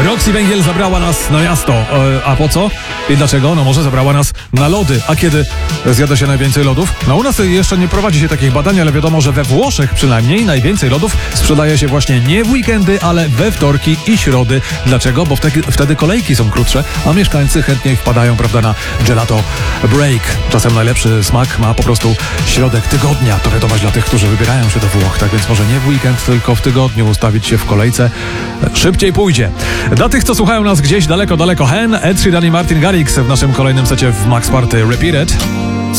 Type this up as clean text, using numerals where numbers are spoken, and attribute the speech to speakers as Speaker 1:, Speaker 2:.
Speaker 1: Roxy Węgiel zabrała nas na miasto. A po co? I dlaczego? No może zabrała nas na lody. A kiedy zjada się najwięcej lodów? No u nas jeszcze nie prowadzi się takich badań, ale wiadomo, że we Włoszech przynajmniej najwięcej lodów sprzedaje się właśnie nie w weekendy, ale we wtorki i środy. Dlaczego? Bo wtedy kolejki są krótsze, a mieszkańcy chętniej wpadają, prawda, na gelato break. Czasem najlepszy smak ma po prostu środek tygodnia. To wiadomość dla tych, którzy wybierają się do Włoch. Tak więc może nie w weekend, tylko w tygodniu ustawić się w kolejce. Szybciej pójdzie. Dla tych, co słuchają nas gdzieś daleko, daleko, Hen, Ed Sheeran i Martin Garrix w naszym kolejnym secie w Max Party Repeated.